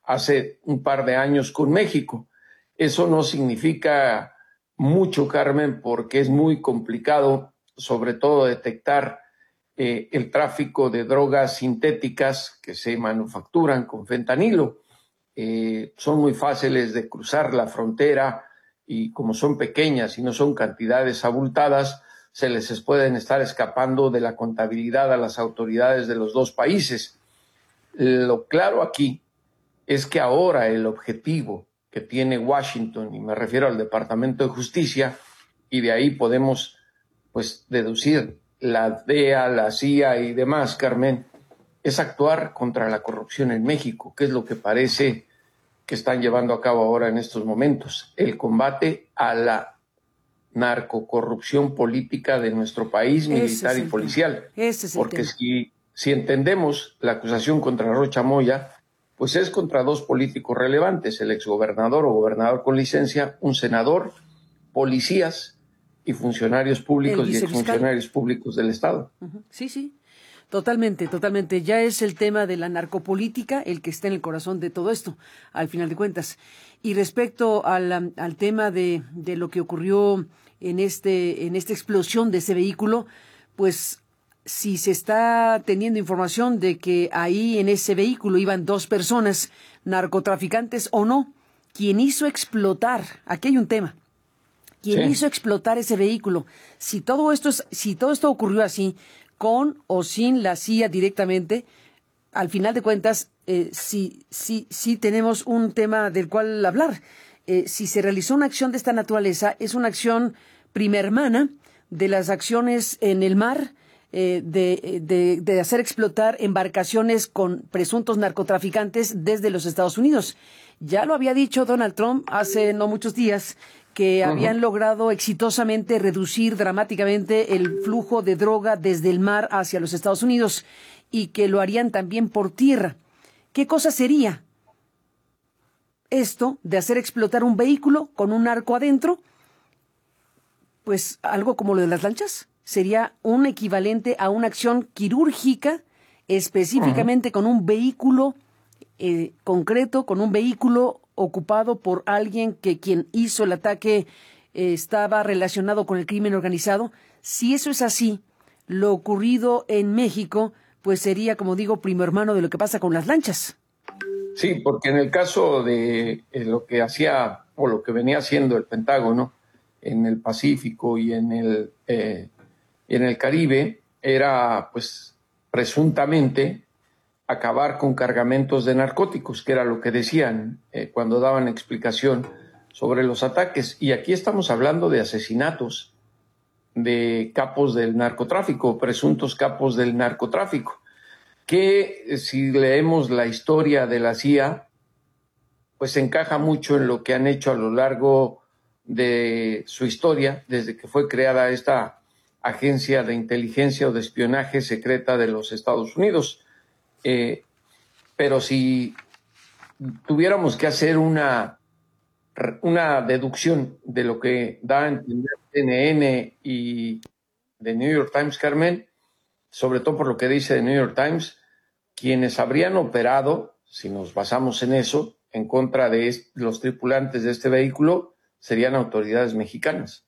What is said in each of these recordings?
hace un par de años con México. Eso no significa mucho, Carmen, porque es muy complicado, sobre todo, detectar el tráfico de drogas sintéticas que se manufacturan con fentanilo. Son muy fáciles de cruzar la frontera y como son pequeñas y no son cantidades abultadas, se les pueden estar escapando de la contabilidad a las autoridades de los dos países. Lo claro aquí es que ahora el objetivo que tiene Washington, y me refiero al Departamento de Justicia, y de ahí podemos pues deducir la DEA, la CIA y demás, Carmen, es actuar contra la corrupción en México, que es lo que parece que están llevando a cabo ahora en estos momentos, el combate a la narcocorrupción política de nuestro país, militar y policial. Ese es el Porque tema. si entendemos la acusación contra Rocha Moya, pues es contra dos políticos relevantes, el exgobernador o gobernador con licencia, un senador, policías y funcionarios públicos y exfuncionarios públicos del Estado. Sí, sí. Totalmente, totalmente. Ya es el tema de la narcopolítica el que está en el corazón de todo esto, al final de cuentas. Y respecto al tema de lo que ocurrió en esta explosión de ese vehículo, pues si se está teniendo información de que ahí en ese vehículo iban 2 personas, narcotraficantes o no, quien hizo explotar, aquí hay un tema, quien hizo explotar ese vehículo, si todo esto ocurrió así, con o sin la CIA directamente, al final de cuentas, sí tenemos un tema del cual hablar. Si se realizó una acción de esta naturaleza, es una acción prima hermana de las acciones en el mar, de hacer explotar embarcaciones con presuntos narcotraficantes desde los Estados Unidos. Ya lo había dicho Donald Trump hace no muchos días, que habían logrado exitosamente reducir dramáticamente el flujo de droga desde el mar hacia los Estados Unidos y que lo harían también por tierra. ¿Qué cosa sería esto de hacer explotar un vehículo con un narco adentro? Pues algo como lo de las lanchas. Sería un equivalente a una acción quirúrgica específicamente con un vehículo concreto, con un vehículo ocupado por alguien que quien hizo el ataque estaba relacionado con el crimen organizado. Si eso es así, lo ocurrido en México, pues sería, como digo, primo hermano de lo que pasa con las lanchas. Sí, porque en el caso de lo que hacía o lo que venía haciendo el Pentágono en el Pacífico y en el Caribe, era pues presuntamente acabar con cargamentos de narcóticos, que era lo que decían cuando daban explicación sobre los ataques. Y aquí estamos hablando de asesinatos de capos del narcotráfico, presuntos capos del narcotráfico, que si leemos la historia de la CIA, pues encaja mucho en lo que han hecho a lo largo de su historia, desde que fue creada esta agencia de inteligencia o de espionaje secreta de los Estados Unidos. Pero si tuviéramos que hacer una deducción de lo que da a entender CNN y The New York Times, Carmen, sobre todo por lo que dice The New York Times, quienes habrían operado, si nos basamos en eso, en contra de los tripulantes de este vehículo, serían autoridades mexicanas.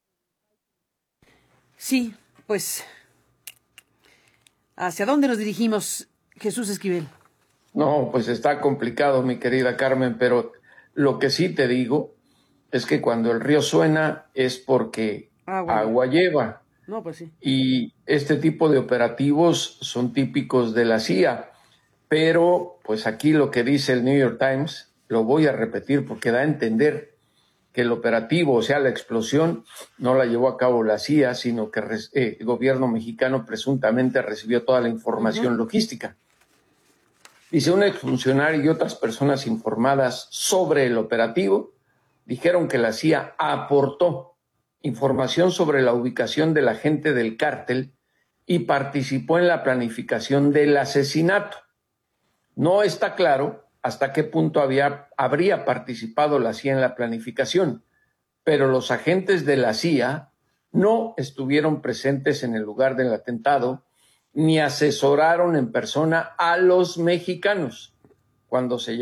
Sí, pues, ¿hacia dónde nos dirigimos, Jesús Esquivel? No, pues está complicado, mi querida Carmen, pero lo que sí te digo es que cuando el río suena es porque agua lleva. No, pues sí. Y este tipo de operativos son típicos de la CIA, pero pues aquí lo que dice el New York Times, lo voy a repetir porque da a entender que el operativo, o sea, la explosión, no la llevó a cabo la CIA, sino que el gobierno mexicano presuntamente recibió toda la información logística. Dice, un exfuncionario y otras personas informadas sobre el operativo dijeron que la CIA aportó información sobre la ubicación del agente del cártel y participó en la planificación del asesinato. No está claro hasta qué punto habría participado la CIA en la planificación, pero los agentes de la CIA no estuvieron presentes en el lugar del atentado ni asesoraron en persona a los mexicanos cuando se